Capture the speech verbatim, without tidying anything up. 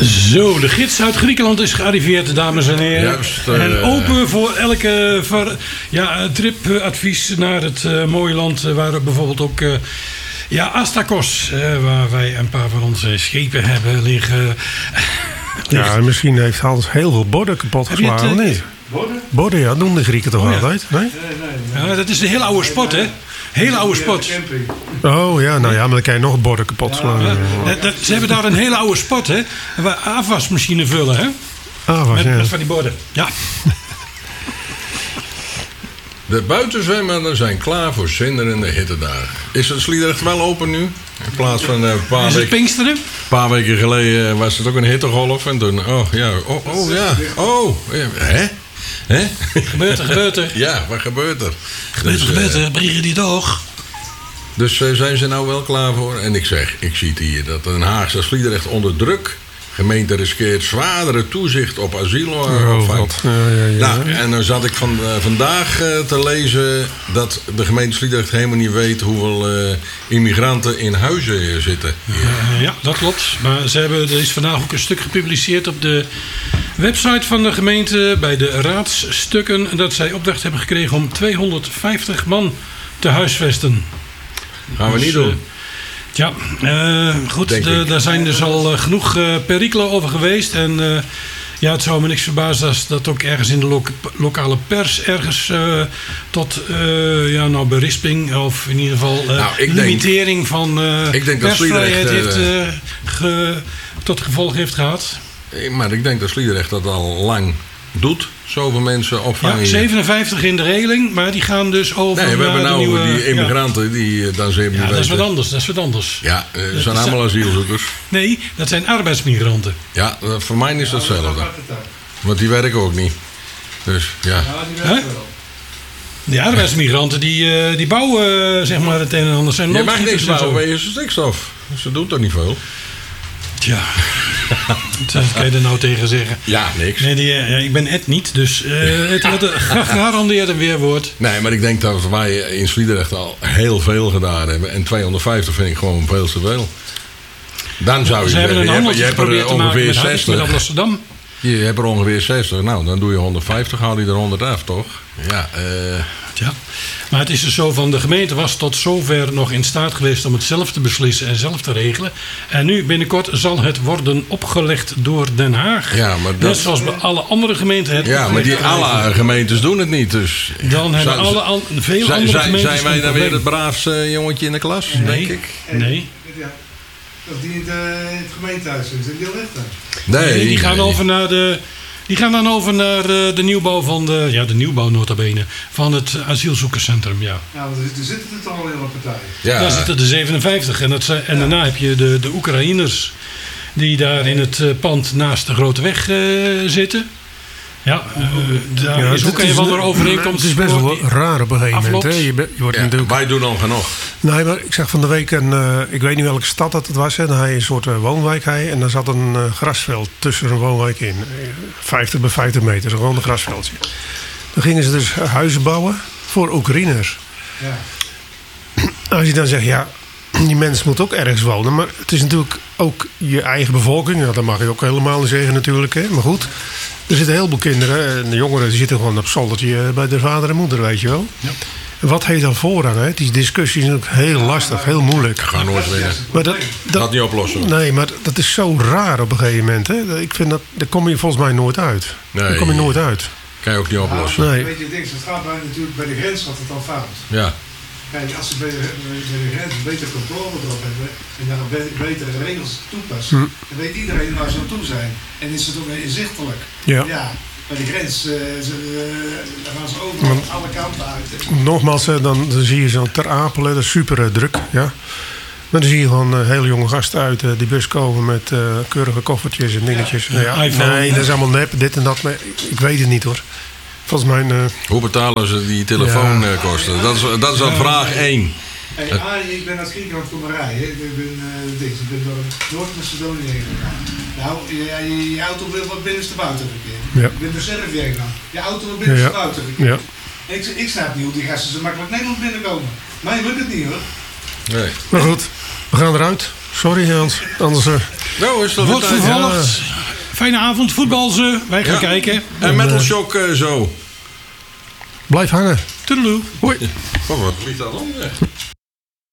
Zo, de gids uit Griekenland is gearriveerd, dames en heren. Juist, uh, en open voor elke ver, ja, tripadvies naar het uh, mooie land. Uh, waar bijvoorbeeld ook uh, ja, Astakos, uh, waar wij een paar van onze schepen hebben liggen. Ja, misschien heeft Hans heel veel borden kapot geslagen, of niet? Borden? Borden, ja, doen de Grieken toch oh, ja. altijd? Nee? Nee, nee, nee. Ja, dat is een heel oude sport, hè? Hele oude sport. Oh ja, nou ja, maar dan kan je nog borden kapot slaan. Ja, ja. Dat, ze hebben daar een hele oude sport, hè? Waar afwasmachine vullen, hè? Afwas, met, ja. met van die borden. Ja. De buitenzwemmers zijn klaar voor zinderende hittedagen. Is het Sliedrecht wel open nu? In plaats van een paar, Is het weken, Pinksteren? een paar weken geleden was het ook een hittegolf. En toen, oh ja, oh, oh ja, oh, hè? Hè? Gebeurt er, gebeurt er. Ja, wat gebeurt er? Gebeurt er, dus, gebeurt uh, er. Brieven die toch? Dus uh, zijn ze nou wel klaar voor? En ik zeg, ik zie het hier, dat Den Haag als Sliedrecht onder druk. Gemeente riskeert zwaardere toezicht op asiel. Oh, God. Ja, ja, ja. Nou, en dan zat ik van, uh, vandaag uh, te lezen dat de gemeente Sliedrecht helemaal niet weet hoeveel uh, immigranten in huizen zitten. Uh, ja, dat klopt. Maar ze hebben, er is vandaag ook een stuk gepubliceerd op de website van de gemeente bij de raadsstukken dat zij opdracht hebben gekregen om tweehonderdvijftig man te huisvesten. Gaan we dus, niet doen. Uh, ja, uh, goed, de, daar zijn dus al uh, genoeg uh, perikelen over geweest. En uh, ja, het zou me niks verbazen als dat ook ergens in de lo- lokale pers ergens uh, tot uh, ja, nou, berisping of in ieder geval uh, nou, ik limitering denk, van uh, ik denk persvrijheid dat heeft, uh, uh, ge, tot gevolg heeft gehad. Maar ik denk dat Sliedrecht dat al lang doet. Zoveel mensen opvangen. Ja, zevenenvijftig in de regeling, maar die gaan dus over nee, we hebben naar nou de nieuwe, die immigranten ja. die dan zevenenvijftig. Ja, dat is wat anders, dat is wat anders. Ja, uh, dat zijn allemaal asielzoekers. Nee, dat zijn arbeidsmigranten. Ja, uh, voor mij is dat hetzelfde. Want die werken ook niet. Dus ja. Huh? Die arbeidsmigranten die, uh, die bouwen uh, zeg maar het een en ander. Zijn je mag niks loodgieters en bouwen zo. bij je stikstof. Ze doen toch niet veel? Tja, wat kan je er nou tegen zeggen? Ja, niks. Nee, die, ja, ik ben het niet, dus uh, het wordt een gegarandeerd een weerwoord. Nee, maar ik denk dat wij in Sliedrecht al heel veel gedaan hebben. En tweehonderdvijftig vind ik gewoon veel te veel. Dan zou je Ze hebben zeggen, een je handel hebt, je hebt er geprobeerd te maken ongeveer met, Huis, met zestig. Amsterdam. Je hebt er ongeveer zestig. Nou, dan doe je honderdvijftig, haal je er honderd af, toch? Ja, eh... Ja, maar het is dus zo van de gemeente was tot zover nog in staat geweest om het zelf te beslissen en zelf te regelen. En nu binnenkort zal het worden opgelegd door Den Haag. Ja, maar dat... Net zoals bij alle andere gemeenten het Ja, maar die alle gemeentes doen het niet, dus... Dan hebben Zijn- alle an, veel zijn, andere zijn, gemeentes zijn wij een dan weer probleem. het braafste jongetje in de klas, Nee, denk ik? nee. Ja. Of die in, de, in het gemeentehuis zijn, zijn die al weg dan? Nee, Nee, die gaan nee. over naar de... Die gaan dan over naar de, de nieuwbouw van de... Ja, de nieuwbouw nota bene. Van het asielzoekerscentrum, ja. Ja, want er, er zitten er toch al heel wat partijen. Ja, Daar zitten de zevenenvijftig. En, dat zijn, en daarna heb je de, de Oekraïners... die daar in het uh, pand naast de Grote Weg uh, zitten. Ja, uh, daar Ja, is het ook een is- of andere overeenkomst. Het is best wel voor die- raar op een gegeven moment. afloopt. Hè? Je, be- je wordt ja, natuurlijk... wij doen al genoeg. Nee, maar ik zag van de week een... Uh, ik weet niet welke stad dat het was. Hè. Dan had je een soort uh, woonwijk. Hij, en daar zat een uh, grasveld tussen een woonwijk in. Uh, vijftig bij vijftig meter. Zo gewoon een grasveldje. Dan gingen ze dus huizen bouwen voor Oekraïners. Ja. Als je dan zegt, ja, die mensen moeten ook ergens wonen. Maar het is natuurlijk ook je eigen bevolking. Nou, dat mag je ook helemaal niet zeggen natuurlijk. Hè. Maar goed, er zitten heel veel kinderen. En de jongeren die zitten gewoon op zoldertje bij de vader en moeder, weet je wel. Ja. En wat heeft dan voorrang? Hè? Die discussie is natuurlijk heel lastig, heel moeilijk. Ga nooit winnen. Maar dat, Dat dat, niet oplossen. nee, maar dat is zo raar op een gegeven moment. Hè? Ik vind dat, daar kom je volgens mij nooit uit. Nee. Daar kom je nooit uit. Kan je ook niet oplossen. Nee. Weet je, ding, het gaat bij, natuurlijk bij de grens gaat het al fout. Ja. Kijk, als ze bij de, bij de grens beter controle erop hebben en daar be- betere regels toepassen, Hm. dan weet iedereen waar ze naartoe zijn. En is het ook inzichtelijk. Ja. Ja, bij de grens, uh, ze, uh, daar gaan ze overal alle kanten uit. Nogmaals, hè, dan, dan zie je zo Ter Apel, hè, dat is super uh, druk. Ja. Maar dan zie je gewoon uh, hele jonge gasten uit uh, die bus komen met uh, keurige koffertjes en dingetjes. Ja. Ja, iPhone. nee, dat is allemaal nep, dit en dat. Maar ik weet het niet hoor. Volgens mij... Uh, Hoe betalen ze die telefoonkosten? Ja. Dat is, dat is dan vraag één. Hey, Arie, ik ben uit Griekenland komen rijden. Ik ben, uh, dit, ik ben door Noord-Macedonië heen gegaan. Nou, je, je, je auto wil wat binnenstebuiten verkeer. Ja. Ik ben door Servië gegaan. Je auto wil binnenstebuiten verkeer. ja. Ik, ik snap niet hoe die gasten zo makkelijk Nederland binnenkomen. Mij lukt het niet hoor. Nee. Maar goed, we gaan eruit. Sorry Hans. Anders... Uh, Nou, is dat Wordt een tijd? vervolgd. fijne avond. Voetbal ze. Wij gaan Ja. kijken. En Metal Shock uh, zo. Blijf hangen. Toedeloe. Hoi. Oh, wat vliegt dat om?